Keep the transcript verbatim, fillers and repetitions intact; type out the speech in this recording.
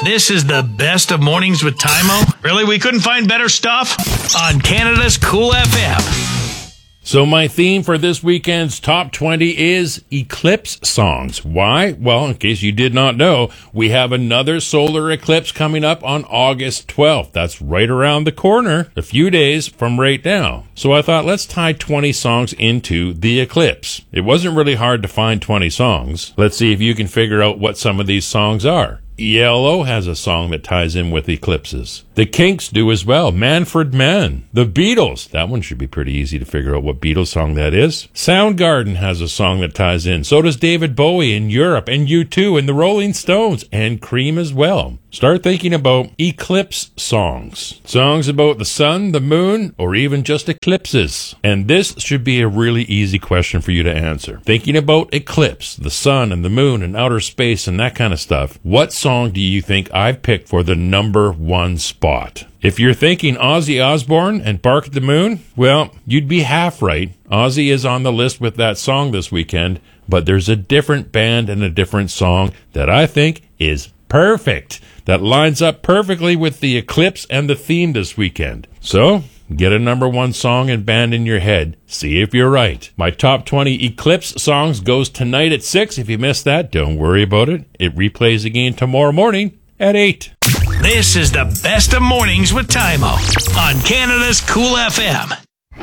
This is the best of Mornings with Tymo. Really, we couldn't find better stuff? On Canada's Cool F M. So my theme for this weekend's Top twenty is eclipse songs. Why? Well, in case you did not know, we have another solar eclipse coming up on August twelfth. That's right around the corner, a few days from right now. So I thought, let's tie twenty songs into the eclipse. It wasn't really hard to find twenty songs. Let's see if you can figure out what some of these songs are. E L O has a song that ties in with eclipses. The Kinks do as well. Manfred Mann. The Beatles. That one should be pretty easy to figure out what Beatles song that is. Soundgarden has a song that ties in. So does David Bowie in Europe, and U two, and the Rolling Stones, and Cream as well. Start thinking about eclipse songs. Songs about the sun, the moon, or even just eclipses. And this should be a really easy question for you to answer. Thinking about eclipse, the sun and the moon and outer space and that kind of stuff, what song do you think I've picked for the number one spot? If you're thinking Ozzy Osbourne and Bark at the Moon, well, you'd be half right. Ozzy is on the list with that song this weekend, but there's a different band and a different song that I think is perfect. That lines up perfectly with the eclipse and the theme this weekend. So, get a number one song and band in your head. See if you're right. My top twenty eclipse songs goes tonight at six. If you missed that, don't worry about it. It replays again tomorrow morning at eight. This is the best of Mornings with Tymo on Canada's Cool F M.